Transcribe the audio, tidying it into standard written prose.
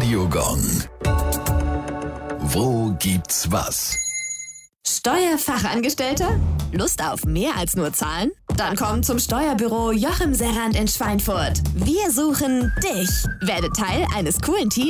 Radiogong. Wo gibt's was? Steuerfachangestellter? Lust auf mehr als nur Zahlen? Dann komm zum Steuerbüro Jochem Serrand in Schweinfurt. Wir suchen dich. Werde Teil eines coolen Teams